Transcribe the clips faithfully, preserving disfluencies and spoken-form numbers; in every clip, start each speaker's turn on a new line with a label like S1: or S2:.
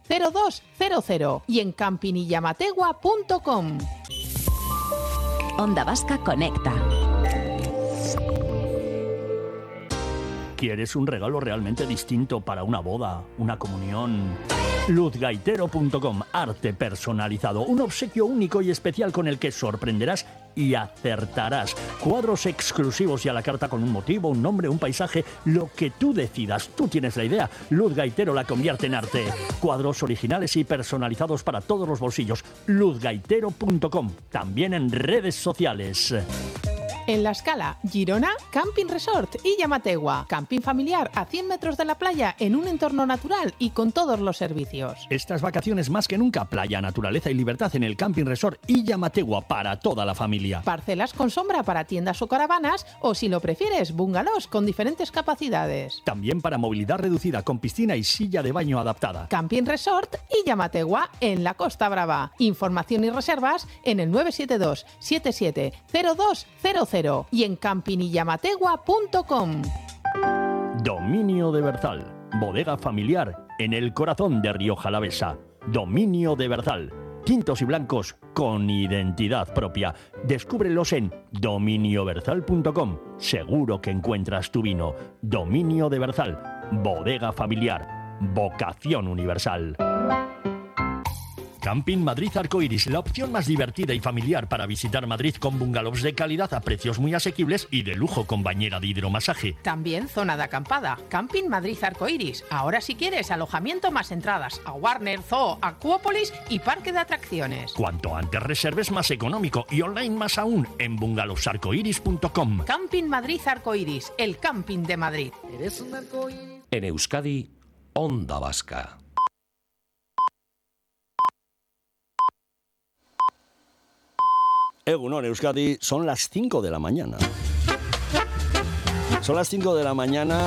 S1: cero dos cero cero y en campinillamategua punto com.
S2: Onda Vasca Conecta.
S3: ¿Quieres un regalo realmente distinto para una boda, una comunión? luz gaitero punto com, arte personalizado, un obsequio único y especial con el que sorprenderás y acertarás. Cuadros exclusivos y a la carta con un motivo, un nombre, un paisaje, lo que tú decidas. Tú tienes la idea. Luz Gaitero la convierte en arte. Cuadros originales y personalizados para todos los bolsillos. luz gaitero punto com, también en redes sociales.
S1: En La Scala, Girona, Camping Resort y Llamategua. Camping familiar a cien metros de la playa en un entorno natural y con todos los servicios.
S3: Estas vacaciones más que nunca, playa, naturaleza y libertad en el Camping Resort y Llamategua para toda la familia.
S1: Parcelas con sombra para tiendas o caravanas o, si lo prefieres, bungalows con diferentes capacidades.
S3: También para movilidad reducida con piscina y silla de baño adaptada.
S1: Camping Resort y Llamategua en la Costa Brava. Información y reservas en el nueve siete dos siete siete cero dos cero cero y en campinillamategua punto com.
S3: Dominio de Berzal, bodega familiar en el corazón de Rioja Alavesa. Dominio de Berzal, tintos y blancos con identidad propia. Descúbrelos en dominio berzal punto com. Seguro que encuentras tu vino. Dominio de Berzal, bodega familiar, vocación universal. Camping Madrid Arcoiris, la opción más divertida y familiar para visitar Madrid, con bungalows de calidad a precios muy asequibles y de lujo con bañera de hidromasaje.
S1: También zona de acampada. Camping Madrid Arcoiris. Ahora, si quieres, alojamiento más entradas a Warner, Zoo, Acuópolis y parque de atracciones.
S3: Cuanto antes reserves, más económico, y online más aún en bungalowsarcoiris punto com.
S1: Camping Madrid Arcoiris, el camping de Madrid.
S4: ¿Eres un arcoíris?
S5: En Euskadi, Onda Vasca.
S6: Egunon, Euskadi, son las cinco de la mañana. Son las cinco de la mañana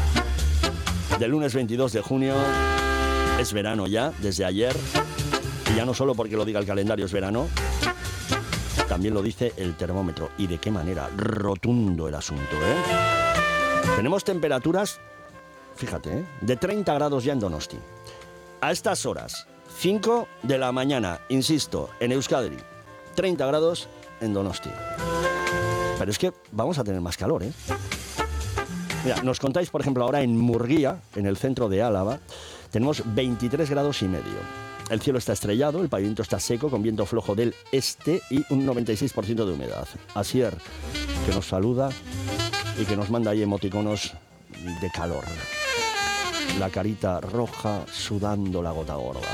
S6: del lunes veintidós de junio. Es verano ya, desde ayer. Y ya no solo porque lo diga el calendario es verano, también lo dice el termómetro. Y de qué manera, rotundo el asunto, ¿eh? Tenemos temperaturas, fíjate, ¿eh? de treinta grados ya en Donosti. A estas horas, cinco de la mañana, insisto, en Euskadi. treinta grados en Donosti. Pero es que vamos a tener más calor, ¿eh? Mira, nos contáis, por ejemplo, ahora en Murguía, en el centro de Álava, tenemos veintitrés grados y medio. El cielo está estrellado, el pavimento está seco, con viento flojo del este y un noventa y seis por ciento de humedad. Asier, que nos saluda y que nos manda ahí emoticonos de calor. La carita roja sudando la gota gorda.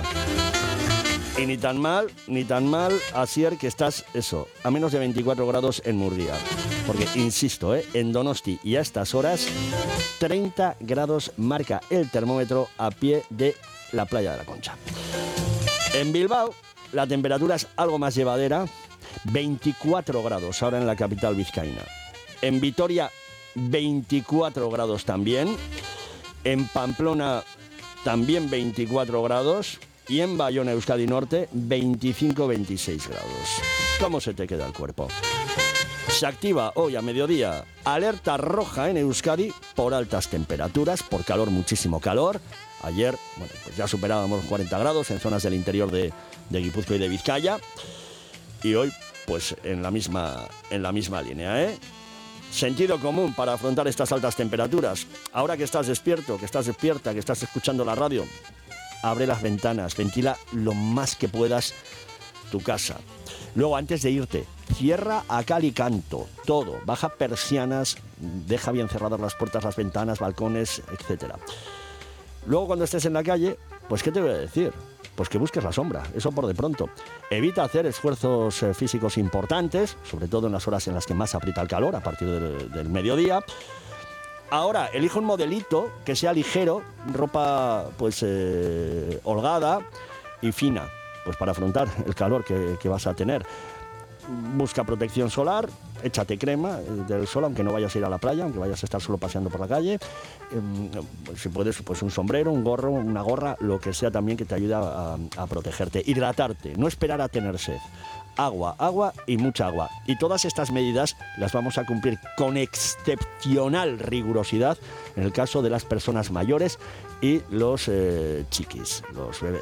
S6: Y ni tan mal, ni tan mal, Asier, que estás, eso, a menos de veinticuatro grados en Murguía. Porque, insisto, ¿eh? en Donosti y a estas horas, treinta grados marca el termómetro a pie de la playa de la Concha. En Bilbao, la temperatura es algo más llevadera, veinticuatro grados ahora en la capital vizcaína. En Vitoria, veinticuatro grados también. En Pamplona, también veinticuatro grados. Y en Bayona, Euskadi Norte, veinticinco a veintiséis grados. ¿Cómo se te queda el cuerpo? Se activa hoy a mediodía alerta roja en Euskadi por altas temperaturas, por calor, muchísimo calor. Ayer, bueno, pues ya superábamos cuarenta grados en zonas del interior de, de Guipúzcoa y de Vizcaya. Y hoy, pues en la misma, en la misma línea, ¿eh? Sentido común para afrontar estas altas temperaturas. Ahora que estás despierto, que estás despierta, que estás escuchando la radio, abre las ventanas, ventila lo más que puedas tu casa. Luego, antes de irte, cierra a cal y canto todo. Baja persianas, deja bien cerradas las puertas, las ventanas, balcones, etcétera. Luego, cuando estés en la calle, pues ¿qué te voy a decir? Pues que busques la sombra, eso por de pronto. Evita hacer esfuerzos eh, físicos importantes, sobre todo en las horas en las que más aprieta el calor, a partir del, del mediodía. Ahora, elige un modelito que sea ligero, ropa pues eh, holgada y fina, pues para afrontar el calor que, que vas a tener. Busca protección solar, échate crema del sol, aunque no vayas a ir a la playa, aunque vayas a estar solo paseando por la calle. Eh, si puedes, pues un sombrero, un gorro, una gorra, lo que sea también que te ayude a, a protegerte. Hidratarte, no esperar a tener sed. Agua, agua y mucha agua. Y todas estas medidas las vamos a cumplir con excepcional rigurosidad en el caso de las personas mayores y los eh, chiquis, los bebés.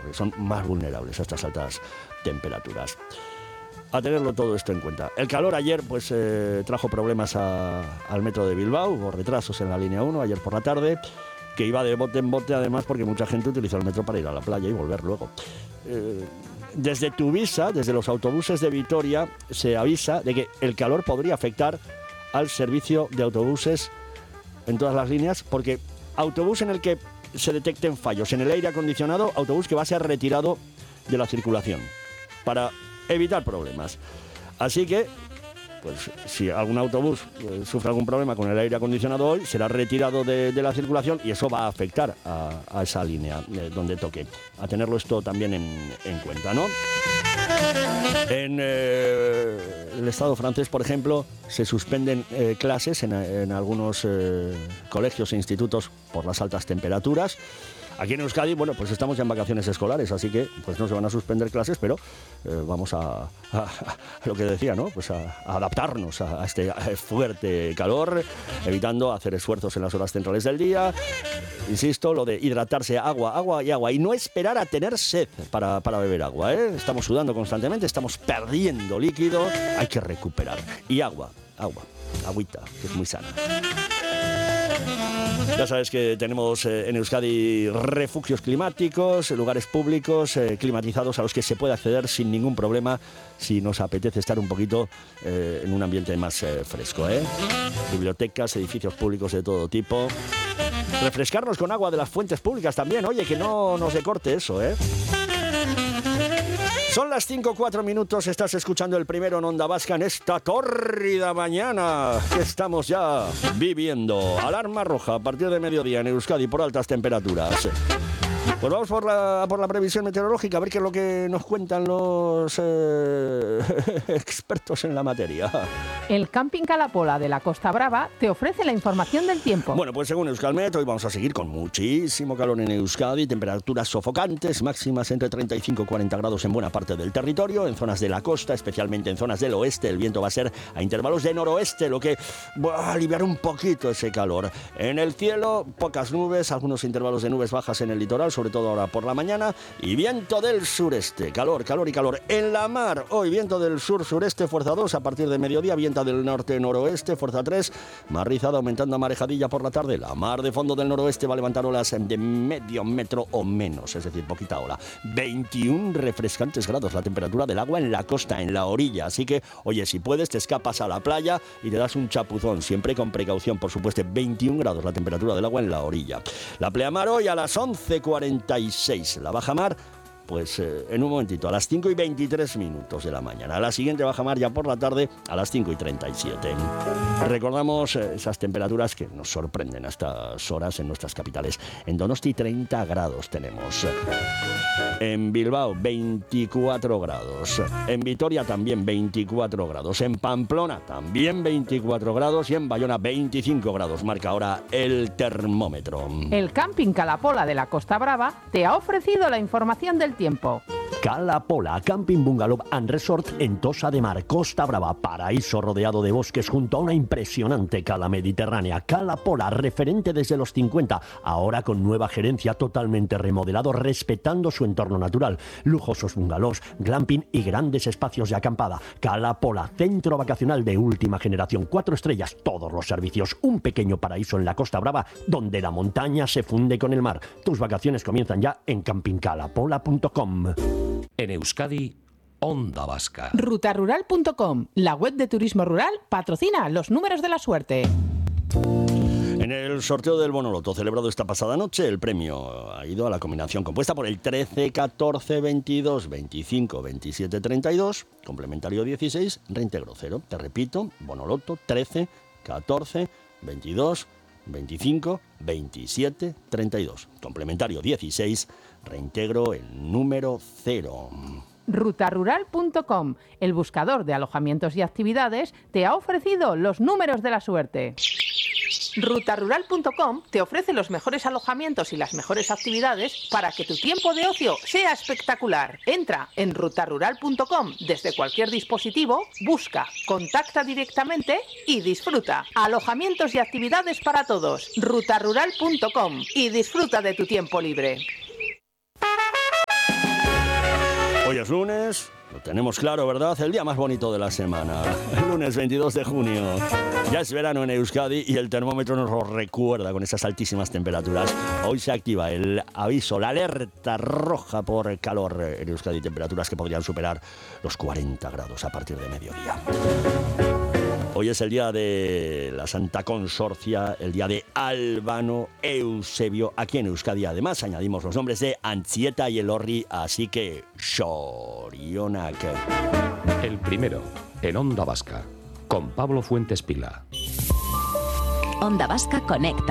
S6: porque son más vulnerables a estas altas temperaturas. A tenerlo todo esto en cuenta. El calor ayer pues eh, trajo problemas a, al metro de Bilbao, hubo retrasos en la línea uno ayer por la tarde, que iba de bote en bote además porque mucha gente utilizó el metro para ir a la playa y volver luego. Eh, desde Tuvisa, desde los autobuses de Vitoria, se avisa de que el calor podría afectar al servicio de autobuses en todas las líneas, porque autobús en el que se detecten fallos en el aire acondicionado, autobús que va a ser retirado de la circulación para evitar problemas. Así que, pues si algún autobús eh, sufre algún problema con el aire acondicionado hoy, será retirado de, de la circulación y eso va a afectar a, a esa línea eh, donde toque. A tenerlo esto también en, en cuenta, ¿no? En eh, el Estado francés, por ejemplo, se suspenden eh, clases en, en algunos eh, colegios e institutos por las altas temperaturas. Aquí en Euskadi, bueno, pues estamos ya en vacaciones escolares, así que pues no se van a suspender clases, pero eh, vamos a, a, a lo que decía, ¿no? Pues a, a adaptarnos a, a este fuerte calor, evitando hacer esfuerzos en las horas centrales del día. Insisto, lo de hidratarse, agua, agua y agua, y no esperar a tener sed para, para beber agua, ¿eh? Estamos sudando constantemente, estamos perdiendo líquido, hay que recuperar. Y agua, agua, agüita, que es muy sana. Ya sabes que tenemos eh, en Euskadi refugios climáticos, lugares públicos eh, climatizados a los que se puede acceder sin ningún problema si nos apetece estar un poquito eh, en un ambiente más eh, fresco, ¿eh? Bibliotecas, edificios públicos de todo tipo. Refrescarnos con agua de las fuentes públicas también, oye, que no nos decorte eso, ¿eh? Son las cinco cuatro minutos, estás escuchando el primero en Onda Vasca en esta tórrida mañana que estamos ya viviendo. Alarma roja a partir de mediodía en Euskadi por altas temperaturas. Pues vamos por la, por la previsión meteorológica, a ver qué es lo que nos cuentan los eh, expertos en la materia.
S1: El Camping Calapola de la Costa Brava te ofrece la información del tiempo.
S6: Bueno, pues según Euskalmet, hoy vamos a seguir con muchísimo calor en Euskadi, temperaturas sofocantes, máximas entre treinta y cinco y cuarenta grados en buena parte del territorio, en zonas de la costa, especialmente en zonas del oeste, el viento va a ser a intervalos de noroeste, lo que va a aliviar un poquito ese calor. En el cielo, pocas nubes, algunos intervalos de nubes bajas en el litoral, sobre todo ahora por la mañana, y viento del sureste, calor, calor y calor. En la mar, hoy viento del sur-sureste, fuerza dos, a partir de mediodía, viento del norte-noroeste, fuerza tres, mar rizada aumentando a marejadilla por la tarde. La mar de fondo del noroeste va a levantar olas de medio metro o menos, es decir, poquita ola. veintiún refrescantes grados la temperatura del agua en la costa, en la orilla, así que, oye, si puedes, te escapas a la playa y te das un chapuzón, siempre con precaución, por supuesto. veintiún grados la temperatura del agua en la orilla. La pleamar hoy a las once cuarenta y seis, la bajamar pues eh, en un momentito, a las cinco y veintitrés minutos de la mañana. A la siguiente bajamar ya por la tarde, a las cinco y treinta y siete. Recordamos eh, esas temperaturas que nos sorprenden a estas horas en nuestras capitales. En Donosti treinta grados tenemos. En Bilbao veinticuatro grados. En Vitoria también veinticuatro grados. En Pamplona también veinticuatro grados. Y en Bayona veinticinco grados. Marca ahora el termómetro.
S1: El Camping Calapola de la Costa Brava te ha ofrecido la información del tiempo.
S3: Calapola, Camping Bungalow and Resort en Tossa de Mar, Costa Brava, paraíso rodeado de bosques junto a una impresionante cala mediterránea. Calapola, referente desde los cincuenta, ahora con nueva gerencia, totalmente remodelado, respetando su entorno natural. Lujosos bungalows, glamping y grandes espacios de acampada. Calapola, centro vacacional de última generación, cuatro estrellas, todos los servicios, un pequeño paraíso en la Costa Brava, donde la montaña se funde con el mar. Tus vacaciones comienzan ya en camping calapola punto com.
S5: En Euskadi, Onda Vasca.
S1: ruta rural punto com, la web de turismo rural, patrocina los números de la suerte.
S6: En el sorteo del Bonoloto celebrado esta pasada noche, el premio ha ido a la combinación compuesta por el trece, catorce, veintidós, veinticinco, veintisiete, treinta y dos, complementario dieciséis, reintegro cero. Te repito, Bonoloto trece, catorce, veintidós, veinticinco, veintisiete, treinta y dos, complementario dieciséis, reintegro el número cero.
S1: ruta rural punto com, el buscador de alojamientos y actividades, te ha ofrecido los números de la suerte. ruta rural punto com te ofrece los mejores alojamientos y las mejores actividades para que tu tiempo de ocio sea espectacular. Entra en ruta rural punto com desde cualquier dispositivo, busca, contacta directamente y disfruta. Alojamientos y actividades para todos. ruta rural punto com y disfruta de tu tiempo libre.
S6: Hoy es lunes, lo tenemos claro, ¿verdad? El día más bonito de la semana. El lunes veintidós de junio. Ya es verano en Euskadi y el termómetro nos lo recuerda con esas altísimas temperaturas. Hoy se activa el aviso, la alerta roja por calor en Euskadi. Temperaturas que podrían superar los cuarenta grados a partir de mediodía. Hoy es el día de la Santa Consorcia, el día de Albano Eusebio. Aquí en Euskadi, además, añadimos los nombres de Antzieta y Elorri, así que Xorionak.
S5: El primero, en Onda Vasca, con Pablo Fuentes Pila.
S2: Onda Vasca Conecta.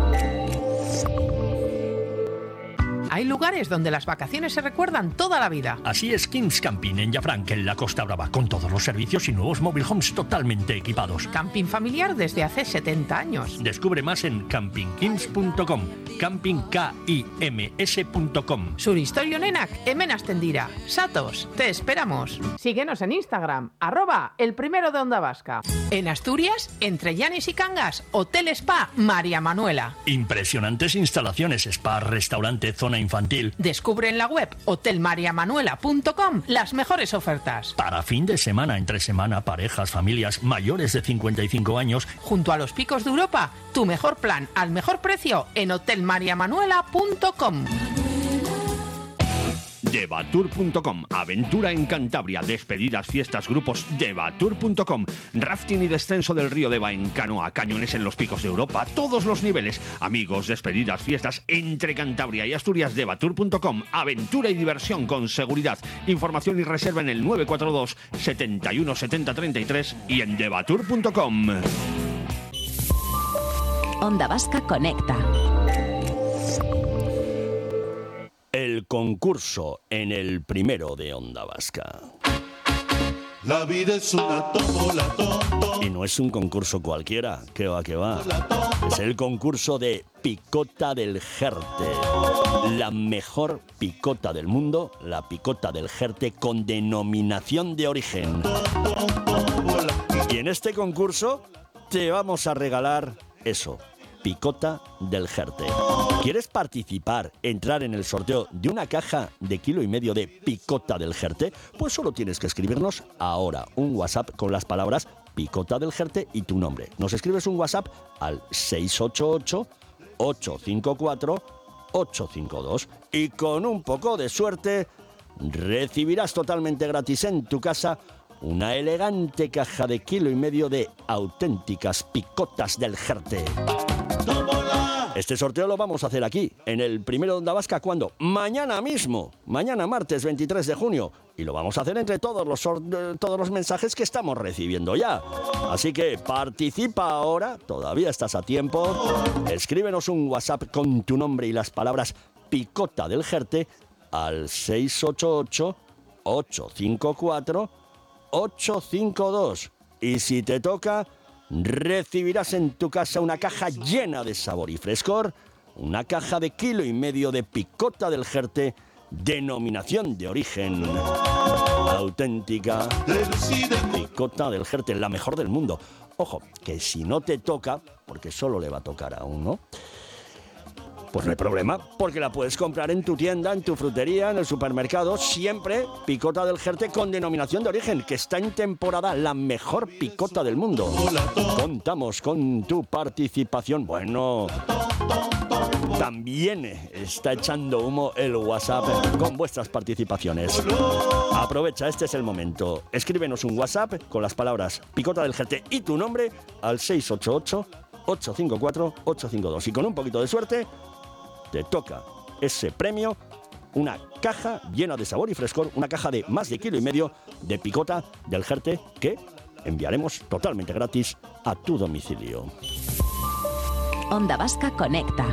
S1: Hay lugares donde las vacaciones se recuerdan toda la vida.
S3: Así es Kings Camping en Llafranc, en la Costa Brava, con todos los servicios y nuevos mobile homes totalmente equipados.
S1: Camping familiar desde hace setenta años.
S3: Descubre más en camping kings punto com, camping kims punto com.
S1: Surhistorionenak, hemen astendira. Satos, te esperamos. Síguenos en Instagram, arroba el primero de Onda Vasca. En Asturias, entre Llanes y Cangas, Hotel Spa María Manuela.
S3: Impresionantes instalaciones, spa, restaurante, zona infantil.
S1: Descubre en la web hotel maria manuela punto com las mejores ofertas.
S3: Para fin de semana, entre semana, parejas, familias mayores de cincuenta y cinco años.
S1: Junto a los picos de Europa, tu mejor plan al mejor precio en hotel maria manuela punto com.
S4: Devatur punto com, aventura en Cantabria, despedidas, fiestas, grupos. Devatur punto com, rafting y descenso del río Deva en canoa, cañones en los picos de Europa, todos los niveles. Amigos, despedidas, fiestas entre Cantabria y Asturias. Devatur punto com, aventura y diversión con seguridad. Información y reserva en el nueve cuatro dos, setenta y uno, setenta, treinta y tres y en devatur punto com.
S2: Onda Vasca Conecta.
S6: El concurso en el primero de Onda Vasca.
S7: La vida es una tómbola, tómbola.
S6: Y no es un concurso cualquiera, que va, que va. Es el concurso de Picota del Jerte. La mejor picota del mundo, la picota del Jerte con denominación de origen. Y en este concurso te vamos a regalar eso. Picota del Jerte. ¿Quieres participar, entrar en el sorteo de una caja de kilo y medio de Picota del Jerte? Pues solo tienes que escribirnos ahora un WhatsApp con las palabras Picota del Jerte y tu nombre. Nos escribes un WhatsApp al seis ocho ocho, ocho cinco cuatro, ocho cinco dos y con un poco de suerte recibirás totalmente gratis en tu casa una elegante caja de kilo y medio de auténticas picotas del Jerte. Este sorteo lo vamos a hacer aquí, en el primero de Onda Vasca, ¿cuándo? Mañana mismo, mañana martes veintitrés de junio. Y lo vamos a hacer entre todos los, todos los mensajes que estamos recibiendo ya. Así que participa ahora, todavía estás a tiempo. Escríbenos un WhatsApp con tu nombre y las palabras Picota del Jerte al seis ocho ocho, ocho cinco cuatro, ocho cinco dos. Y si te toca, recibirás en tu casa una caja llena de sabor y frescor, una caja de kilo y medio de Picota del Jerte, denominación de origen auténtica. Picota del Jerte, la mejor del mundo. Ojo, que si no te toca, porque solo le va a tocar a uno, pues no hay problema, porque la puedes comprar en tu tienda, en tu frutería, en el supermercado. Siempre Picota del Jerte con denominación de origen, que está en temporada, la mejor picota del mundo. Contamos con tu participación. Bueno, también está echando humo el WhatsApp con vuestras participaciones. Aprovecha, este es el momento. Escríbenos un WhatsApp con las palabras Picota del Jerte y tu nombre al seis ocho ocho, ocho cinco cuatro, ocho cinco dos. Y con un poquito de suerte te toca ese premio, una caja llena de sabor y frescor, una caja de más de kilo y medio de Picota del Jerte que enviaremos totalmente gratis a tu domicilio.
S2: Onda Vasca Conecta.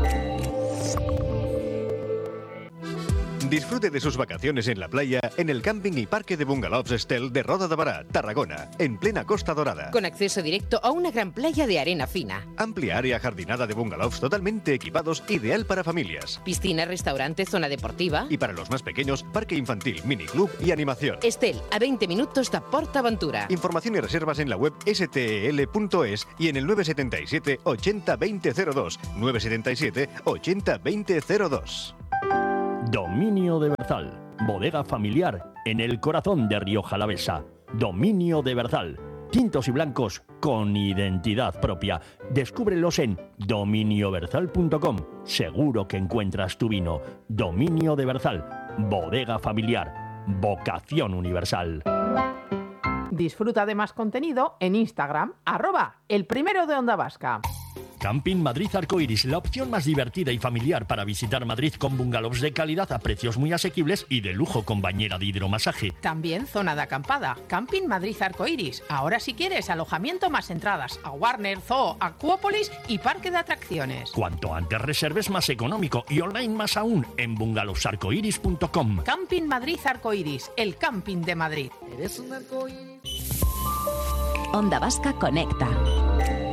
S8: Disfrute de sus vacaciones en la playa en el camping y parque de bungalows Estel de Roda de Bará, Tarragona, en plena Costa Dorada.
S9: Con acceso directo a una gran playa de arena fina.
S8: Amplia área jardinada de bungalows totalmente equipados, ideal para familias.
S9: Piscina, restaurante, zona deportiva.
S8: Y para los más pequeños, parque infantil, miniclub y animación.
S9: Estel, a veinte minutos de PortAventura.
S8: Información y reservas en la web s t e l punto es y en el nueve siete siete, ochenta, veinte cero dos. nueve siete siete, ochenta, veinte cero dos.
S3: Dominio de Berzal. Bodega familiar en el corazón de Rioja Alavesa. Dominio de Berzal. Tintos y blancos con identidad propia. Descúbrelos en dominio berzal punto com. Seguro que encuentras tu vino. Dominio de Berzal. Bodega familiar. Vocación universal.
S1: Disfruta de más contenido en Instagram, arroba el primero de Onda Vasca.
S3: Camping Madrid Arcoiris, la opción más divertida y familiar para visitar Madrid con bungalows de calidad a precios muy asequibles y de lujo con bañera de hidromasaje.
S1: También zona de acampada, Camping Madrid Arcoiris. Ahora si quieres alojamiento más entradas a Warner, Zoo, Acuópolis y parque de atracciones.
S3: Cuanto antes reserves más económico y online más aún en bungalows arcoiris punto com.
S1: Camping Madrid Arcoiris, el camping de Madrid.
S2: Onda Vasca Conecta.